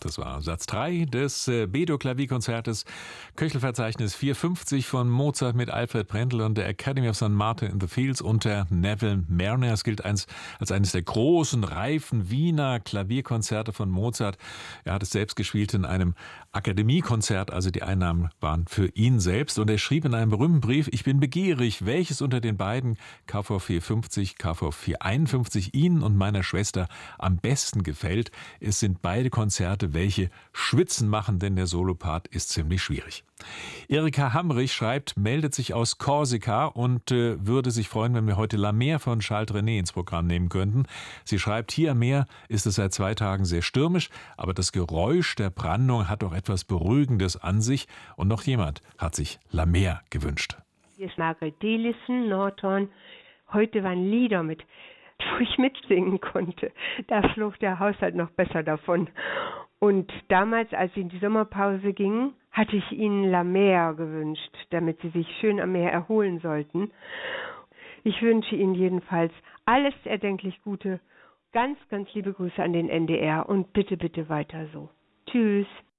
Das war Satz 3 des B-Dur-Klavierkonzertes, Köchelverzeichnis 450 von Mozart mit Alfred Brendel und der Academy of St. Martin in the Fields unter Neville Marriner. Es gilt als eines der großen, reifen Wiener Klavierkonzerte von Mozart. Er hat es selbst gespielt in einem Akademiekonzert, also die Einnahmen waren für ihn selbst. Und er schrieb in einem berühmten Brief: Ich bin begierig, welches unter den beiden KV 450, KV 451 Ihnen und meiner Schwester am besten gefällt. Es sind beide Konzerte, welche schwitzen machen, denn der Solopart ist ziemlich schwierig. Erika Hamrich schreibt, meldet sich aus Korsika und würde sich freuen, wenn wir heute La Mer von Charles Trenet ins Programm nehmen könnten. Sie schreibt, hier am Meer ist es seit 2 Tagen sehr stürmisch, aber das Geräusch der Brandung hat doch etwas Beruhigendes an sich. Und noch jemand hat sich La Mer gewünscht. Hier ist Margret Delissen, Nordhorn. Heute waren Lieder wo ich mitsingen konnte. Da flog der Haushalt noch besser davon. Und damals, als sie in die Sommerpause gingen, hatte ich ihnen La Mer gewünscht, damit sie sich schön am Meer erholen sollten. Ich wünsche Ihnen jedenfalls alles erdenklich Gute. Ganz, ganz liebe Grüße an den NDR und bitte, bitte weiter so. Tschüss.